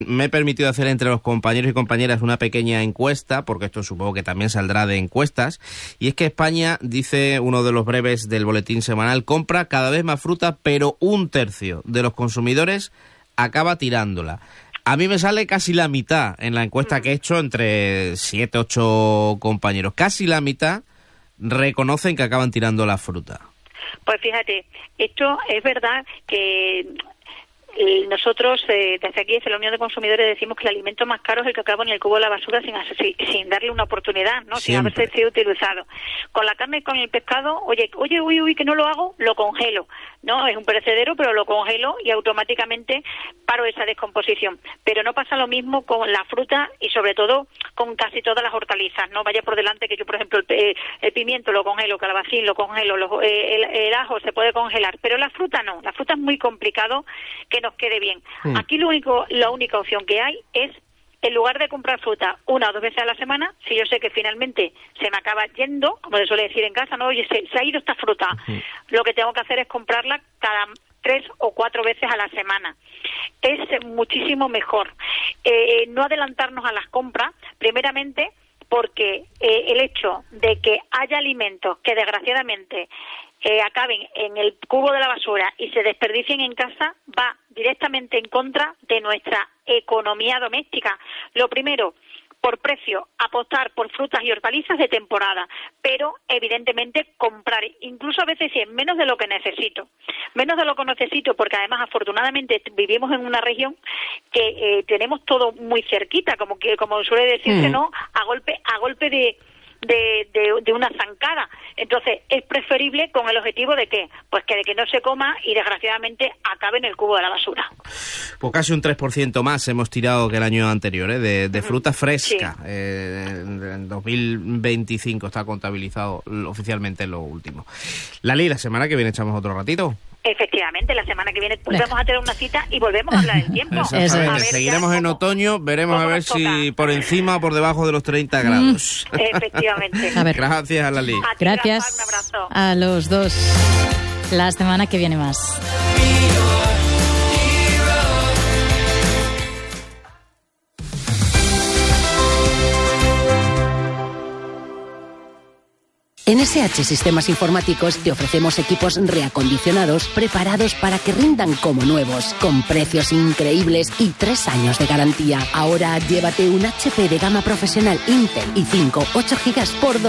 Me he permitido hacer entre los compañeros y compañeras una pequeña encuesta, porque esto supongo que también saldrá de encuestas, y es que España, dice uno de los breves del boletín semanal, compra cada vez más fruta, pero 1/3 de los consumidores acaba tirándola. A mí me sale casi la mitad en la encuesta que he hecho entre 7, 8 compañeros. Casi la mitad reconocen que acaban tirando la fruta. Pues fíjate, esto es verdad que nosotros desde aquí, desde la Unión de Consumidores, decimos que el alimento más caro es el que acaba en el cubo de la basura sin darle una oportunidad, ¿no? Sin haberse sido utilizado. Con la carne y con el pescado, oye, que no lo hago, lo congelo, ¿no? Es un perecedero, pero lo congelo y automáticamente paro esa descomposición. Pero no pasa lo mismo con la fruta y sobre todo con casi todas las hortalizas, ¿no? Vaya por delante que yo, por ejemplo, el pimiento lo congelo, calabacín lo congelo, el ajo se puede congelar, pero la fruta no. La fruta es muy complicado que nos quede bien. Aquí la única opción que hay es, en lugar de comprar fruta 1 o 2 veces a la semana, si yo sé que finalmente se me acaba yendo, como se suele decir en casa, no, oye, se ha ido esta fruta, lo que tengo que hacer es comprarla cada 3 o 4 veces a la semana. Es muchísimo mejor. No adelantarnos a las compras, primeramente porque el hecho de que haya alimentos que desgraciadamente acaben en el cubo de la basura y se desperdicien en casa va directamente en contra de nuestra economía doméstica. Lo primero, por precio, apostar por frutas y hortalizas de temporada, pero evidentemente comprar, incluso a veces menos de lo que necesito. Menos de lo que necesito, porque además afortunadamente vivimos en una región que tenemos todo muy cerquita, como suele decirse, ¿no? A golpe de una zancada. Entonces es preferible con el objetivo de que de que no se coma y desgraciadamente acabe en el cubo de la basura. Pues casi un 3% más hemos tirado que el año anterior, de fruta fresca. Sí. En 2025 está contabilizado oficialmente lo último. Lali, la semana que viene echamos otro ratito. Efectivamente, la semana que viene volvemos a tener una cita y volvemos a hablar del tiempo. Exactamente. Seguiremos en otoño, veremos a ver si por encima o por debajo de los 30 grados. Efectivamente. Gracias, Lali. Gracias, Rafa, un abrazo. A los dos. La semana que viene más. En SH Sistemas Informáticos te ofrecemos equipos reacondicionados preparados para que rindan como nuevos, con precios increíbles y 3 años de garantía. Ahora llévate un HP de gama profesional Intel i5 8 GB por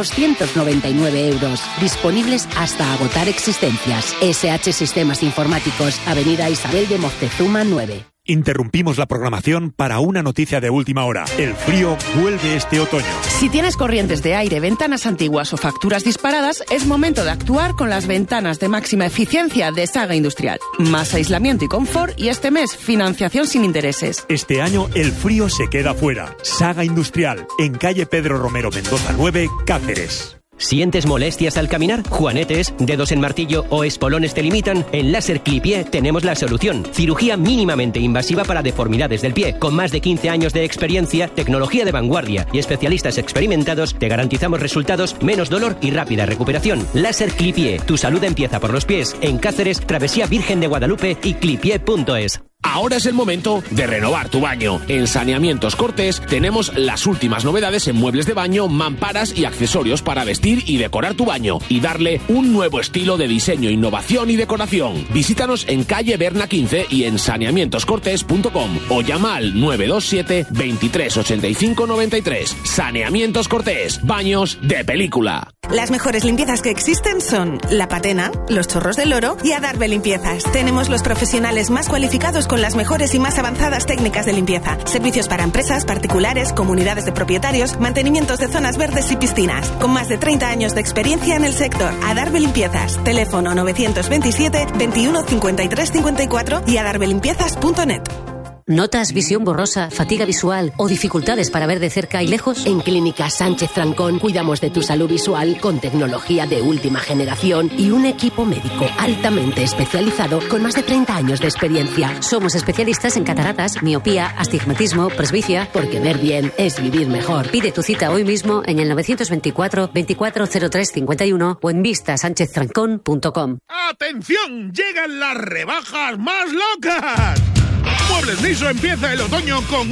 299 €. Disponibles hasta agotar existencias. SH Sistemas Informáticos, Avenida Isabel de Moctezuma 9. Interrumpimos la programación para una noticia de última hora. El frío vuelve este otoño. Si tienes corrientes de aire, ventanas antiguas o facturas disparadas, es momento de actuar con las ventanas de máxima eficiencia de Saga Industrial. Más aislamiento y confort y este mes financiación sin intereses. Este año el frío se queda fuera. Saga Industrial, en calle Pedro Romero Mendoza 9, Cáceres. ¿Sientes molestias al caminar? ¿Juanetes, dedos en martillo o espolones te limitan? En Láser Clipié tenemos la solución. Cirugía mínimamente invasiva para deformidades del pie. Con más de 15 años de experiencia, tecnología de vanguardia y especialistas experimentados, te garantizamos resultados, menos dolor y rápida recuperación. Láser Clipié. Tu salud empieza por los pies. En Cáceres, Travesía Virgen de Guadalupe y clipié.es. Ahora es el momento de renovar tu baño. En Saneamientos Cortés tenemos las últimas novedades en muebles de baño, mamparas y accesorios para vestir y decorar tu baño y darle un nuevo estilo de diseño, innovación y decoración. Visítanos en calle Berna 15 y en saneamientoscortés.com o llama al 927 23 85 93. Saneamientos Cortés, baños de película. Las mejores limpiezas que existen son La Patena, Los Chorros del Oro y Adarve Limpiezas. Tenemos los profesionales más cualificados con las mejores y más avanzadas técnicas de limpieza. Servicios para empresas, particulares, comunidades de propietarios, mantenimientos de zonas verdes y piscinas. Con más de 30 años de experiencia en el sector. Adarve Limpiezas. Teléfono 927 21 53 54 y adarvelimpiezas.net. ¿Notas visión borrosa, fatiga visual o dificultades para ver de cerca y lejos? En Clínica Sánchez Trancón cuidamos de tu salud visual con tecnología de última generación y un equipo médico altamente especializado con más de 30 años de experiencia. Somos especialistas en cataratas, miopía, astigmatismo, presbicia. Porque ver bien es vivir mejor. Pide tu cita hoy mismo en el 924 2403 51 o en vistasancheztrancón.com. ¡Atención! ¡Llegan las rebajas más locas! Muebles Niso empieza el otoño con